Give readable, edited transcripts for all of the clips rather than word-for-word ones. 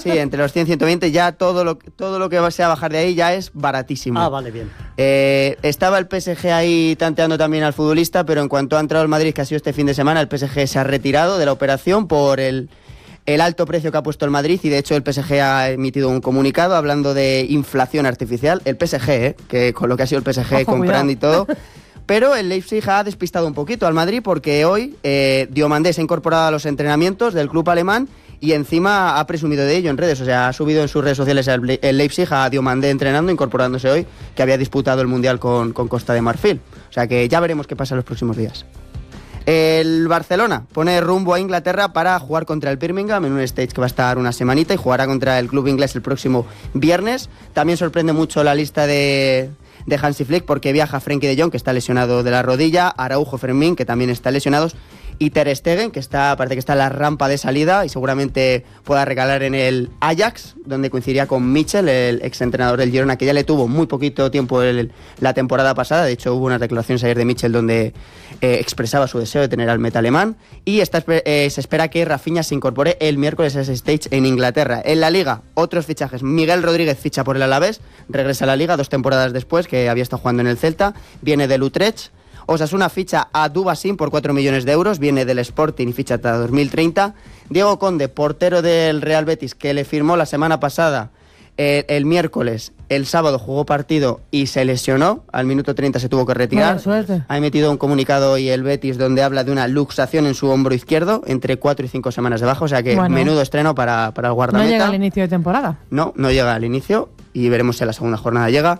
Sí, entre los 100 y 120 ya todo lo que sea bajar de ahí ya es baratísimo. Ah, vale, bien. Estaba el PSG ahí tanteando también al futbolista, pero en cuanto ha entrado el Madrid, que ha sido este fin de semana, el PSG se ha retirado de la operación por el alto precio que ha puesto el Madrid, y de hecho el PSG ha emitido un comunicado hablando de inflación artificial. El PSG, que con lo que ha sido el PSG comprando y todo. Pero el Leipzig ha despistado un poquito al Madrid, porque hoy Diomandé se ha incorporado a los entrenamientos del club alemán y encima ha presumido de ello en redes. O sea, ha subido en sus redes sociales el Leipzig a Diomandé entrenando, incorporándose hoy, que había disputado el Mundial con Costa de Marfil. O sea que ya veremos qué pasa en los próximos días. El Barcelona pone rumbo a Inglaterra para jugar contra el Birmingham en un stage que va a estar una semanita, y jugará contra el club inglés el próximo viernes. También sorprende mucho la lista de Hansi Flick, porque viaja Frenkie de Jong, que está lesionado de la rodilla, Araujo, Fermín, que también están lesionados, y Ter Stegen, que parece que está en la rampa de salida y seguramente pueda recalar en el Ajax, donde coincidiría con Michel, el exentrenador del Girona, que ya le tuvo muy poquito tiempo la temporada pasada. De hecho, hubo unas declaraciones ayer de Michel donde expresaba su deseo de tener al meta alemán, y se espera que Rafinha se incorpore el miércoles a ese stage en Inglaterra. En la Liga, otros fichajes. Miguel Rodríguez ficha por el Alavés, regresa a la Liga 2 temporadas después, que había estado jugando en el Celta, viene del Utrecht. Osasuna ficha a Dubassin por 4 millones de euros, viene del Sporting y ficha hasta 2030. Diego Conde, portero del Real Betis, que le firmó la semana pasada el miércoles, el sábado jugó partido y se lesionó, al minuto 30 se tuvo que retirar. Ha emitido un comunicado hoy el Betis donde habla de una luxación en su hombro izquierdo, entre 4 y 5 semanas de baja, o sea que menudo estreno para el guardameta. No llega al inicio de temporada. No llega al inicio, y veremos si en la segunda jornada llega.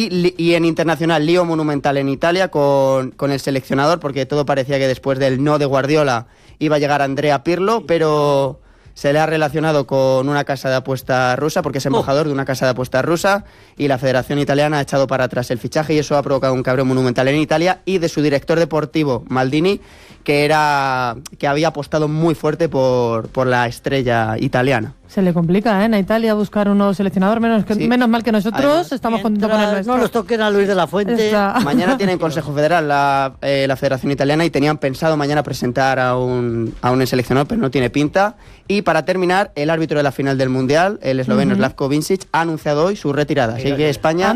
Y en internacional, lío monumental en Italia con el seleccionador, porque todo parecía que después del no de Guardiola iba a llegar Andrea Pirlo, pero se le ha relacionado con una casa de apuestas rusa, porque es embajador de una casa de apuestas rusa, y la Federación Italiana ha echado para atrás el fichaje, y eso ha provocado un cabreo monumental en Italia, y de su director deportivo, Maldini, que había apostado muy fuerte por la estrella italiana. Se le complica, en Italia buscar un nuevo seleccionador, menos mal que nosotros además, estamos contentos con el nuestro. No nos toquen a Luis de la Fuente. Mañana tienen Consejo Federal la Federación Italiana, y tenían pensado mañana presentar a un seleccionador, pero no tiene pinta. Y para terminar, el árbitro de la final del Mundial, el esloveno Slavko Vincic, ha anunciado hoy su retirada. Así que España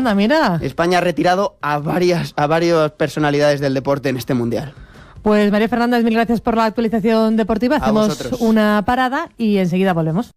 ha retirado a varias personalidades del deporte en este Mundial. Pues María Fernández, mil gracias por la actualización deportiva. Hacemos una parada y enseguida volvemos.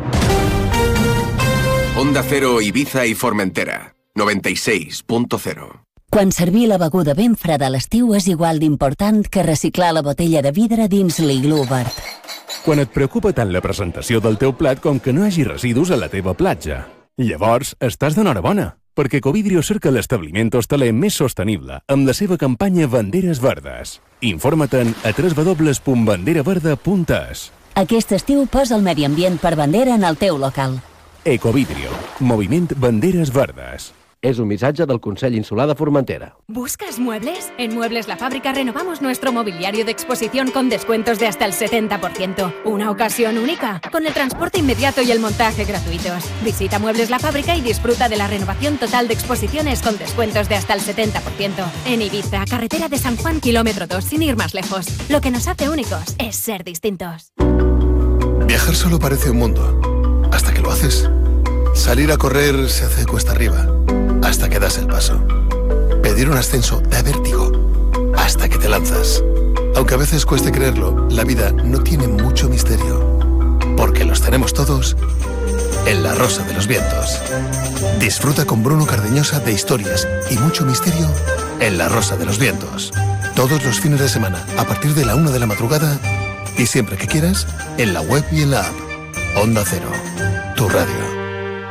Onda Cero, Ibiza i Formentera, 96.0. Quan servir la beguda ben freda a l'estiu és igual d'important que reciclar la botella de vidre dins l'iglú verd. Quan et preocupa tant la presentació del teu plat com que no hi hagi residus a la teva platja. Llavors, estàs d'enhorabona, perquè Covidrio cerca l'establiment hostaler més sostenible amb la seva campanya Banderes Verdes. Informa't-en a www.banderaverda.es. Aquest estiu posa el medi ambient per bandera en el teu local. Ecovidrio, Moviment Banderes Verdes. Es un mensaje del Consell Insular de Formentera. ¿Buscas muebles? En Muebles La Fábrica renovamos nuestro mobiliario de exposición con descuentos de hasta el 70%. Una ocasión única, con el transporte inmediato y el montaje gratuitos. Visita Muebles La Fábrica y disfruta de la renovación total de exposiciones con descuentos de hasta el 70%. En Ibiza, carretera de San Juan, kilómetro 2, sin ir más lejos. Lo que nos hace únicos es ser distintos. Viajar solo parece un mundo, hasta que lo haces. Salir a correr se hace cuesta arriba, hasta que das el paso. Pedir un ascenso da vértigo, hasta que te lanzas. Aunque a veces cueste creerlo, la vida no tiene mucho misterio, porque los tenemos todos en La Rosa de los Vientos. Disfruta con Bruno Cardeñosa de historias y mucho misterio en La Rosa de los Vientos. Todos los fines de semana, a partir de la 1 de la madrugada, y siempre que quieras, en la web y en la app. Onda Cero, tu radio.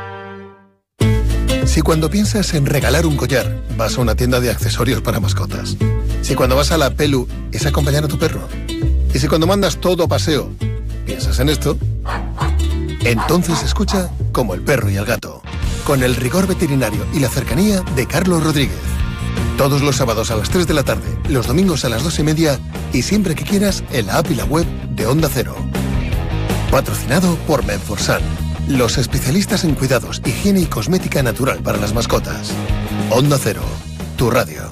Si cuando piensas en regalar un collar, vas a una tienda de accesorios para mascotas. Si cuando vas a la Pelu es acompañar a tu perro. Y si cuando mandas todo a paseo, piensas en esto, entonces escucha Como el perro y el gato, con el rigor veterinario y la cercanía de Carlos Rodríguez. Todos los sábados a las 3 de la tarde, los domingos a las 2:30 y siempre que quieras en la app y la web de Onda Cero. Patrocinado por Menforsan, los especialistas en cuidados, higiene y cosmética natural para las mascotas. Onda Cero, tu radio.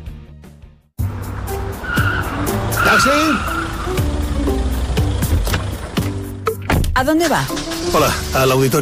¿Taxi? ¿A dónde va? Hola, al auditorio.